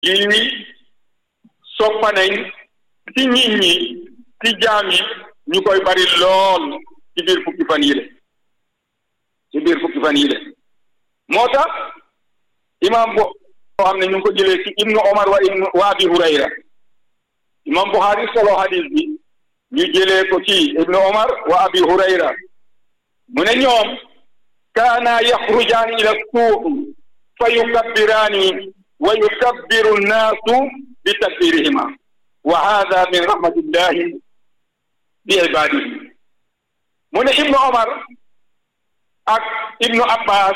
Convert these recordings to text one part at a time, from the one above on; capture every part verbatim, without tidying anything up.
lii soppa nañ ci nit ñi ci jaam yi ñu koy bari lool ci biir fukki fan yi le ci biir fukki fan yi le moo tax imam bo xam ne ñu ngi ko jëlee ci ibnu omar wa ibnu wa abi hurayra imam buxaari solo hadis bi ñu jëlee ko ci ibnu omar wa abi hurayra mu ne ñoom kaana yaxrujaani ila suuq fa yukabbiraani wa yukabbiru nnaasu bi takbirihima wa hada min rahmatillahi bi ibadihi mu ne ibnu omar ak ibnu abbas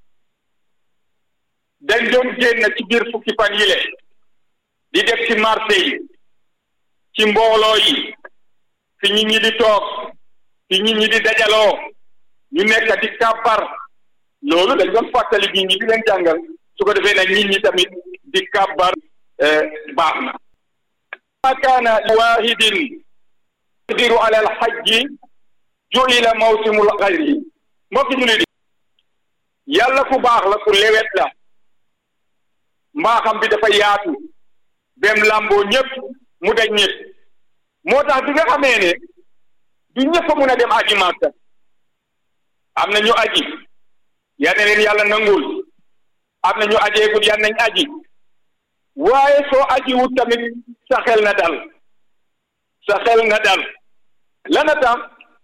dañ doon génn ci biir fukki fan yile di def ci marché yi ci mbooloo yi fi nit ñi di toog fi nit ñi di dajaloo ñu nekk di kàbbar loolu dañ doon fàttali nit ñi di leen jàngal su ko defee nag nit ñi tamit di kàbbar baax na ma kaana li waahidin yaqdiru ala alhajji ju'ila mawsimul xayri mbokki ñu di yàlla ku baax la ku lewet la mbaaxam bi dafa yaatu bem làmboo ñëpp mu daj ñëpp moo tax bi nga xamee ne du ñëpp a mun a dem aji Makka am na ñu aji yal na leen yàlla nangul am na ñu ajeegul yal nañ aji waaye soo aji wut tamit sa xel na dal sa xel na dal lana tam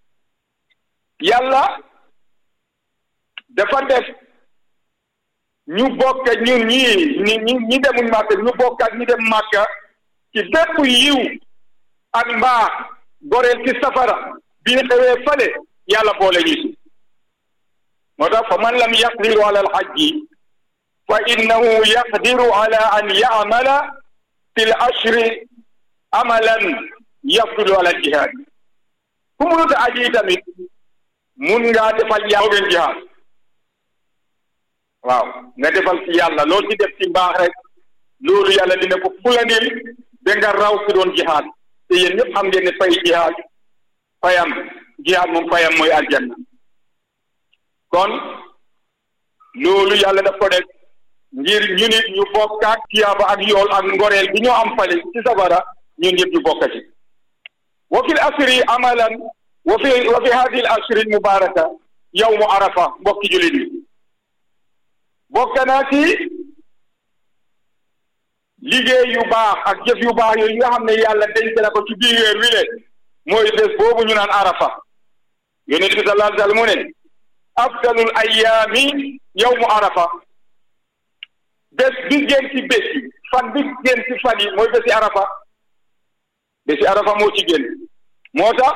yàlla dafa def ñu bokk ñun ñii ñi ñi ñi demuñ Makka ñu bokk ak ñi dem Makka ci bépp yiw ak mbaax goreel ci safara bi xewee fale yàlla boole ñu si moo tax fa man lam yaqdiru ala alhajji fa innahu yaqdiru ala an ya'mala fi l ashri amalan yafdulu ala aljihad ku munut a aji tamit mun ngaa defal yàlla ngeen jihaad waaw nga defal ci yàlla loolu ci def ci mbaax rek loolu yàlla dina ko fulandil ba nga raw ci doon jihaad te yéen ñëpp xam ngeen ne fay jihaad fayam jihaad moom fayam mooy aljanna kon loolu yàlla daf ko def ngir ñu nit ñu bokk ak tiyaaba ak yool ak ngoreel bi ñoo am fale ci sabara ñun ñëpp ñu bokk ci wa fil asri amalan wa fi wa fi hadihi al asri al mubaraka yawmu arafa mbokki jullit yi bokk naa ci liggéey yu baax ak jëf yu baax yooyu nga xam ne yàlla denc na ko ci biir weer wi le mooy bés boobu ñu naan arafa yonent bi sallallahu alayhi wa sallam mu ne afdalul ayyaami yawmu arafa bés bi gën ci bés yi fan bi gën ci fan yi mooy bési arafa bési arafa moo ci gën moo tax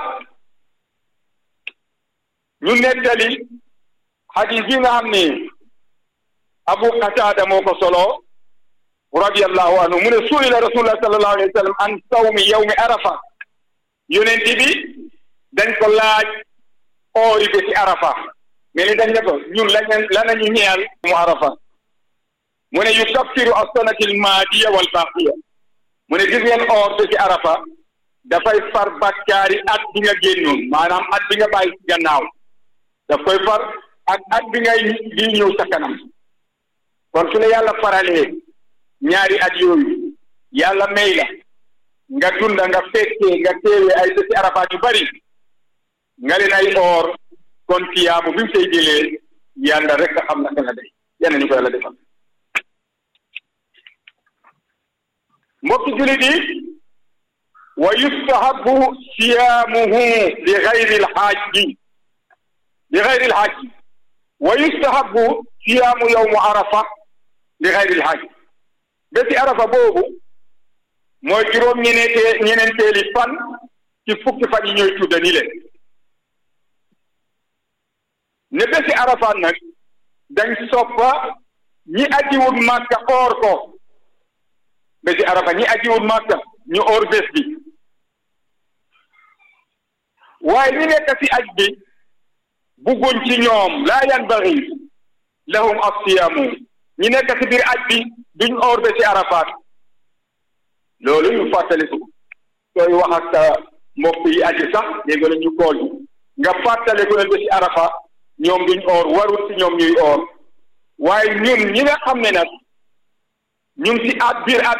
ñu nettali hadis yi nga xam ne Abu Qatada moo ko solo radiyallahu anhu mu ne su'ila rasulullah sallallahu alayhi wa sallam an sawmi yawmi arafa yonent bi dañ ko laaj oori bési arafa mais ni dañ ne ko ñun lañ lanañu ñeel mu arafa mu ne yukaffiru as-sanati al-maadiya wal baaqiya mu ne gis ngeen oor bési arafa dafay far bakkaari at bi nga génnoon maanaam at bi nga bàyyi ci gannaaw daf koy far ak at bi ngay di ñëw sa kanam kon su la yàlla faralee ñaari at yooyu yàlla may la nga dunda nga fekkee nga teewee ay bési arafaat yu bari nga leen ay oor kon tiyaabu bi mu koy jëlee yàlla rek a xam naka la day yàlla ñu ko yàlla defal mbokki jullit yi wa yustahabu siyaamuhu li gayri lxaaji li gayri lxaaji wa yustahabu siyaamu yawmu arafa li gayri lxaaji bési arafa boobu mooy juróom ñeneente ñeneenteeli fan ci fukki fan yi ñooy tudda ni leen ne bési arafa nag dañ soppa ñi ajiwut màkka oor ko bési arafa ñi ajiwut màkka ñu oor bés bi waaye ñi nekk ci aj bi bugguñ ci ñoom laa yanbaghi lahum as-siyaamu ñi nekk ci biir aj bi duñ oor bési arafaat loolu ñu fàttali ko sooy wax ak sa mbokk yi aji sax léegi la ñu kool nga fàttali ko leen bési arafa ñoom duñ oor warul ci ñoom ñuy oor waaye ñun ñi nga xam ne nag ñu ngi ci at biir at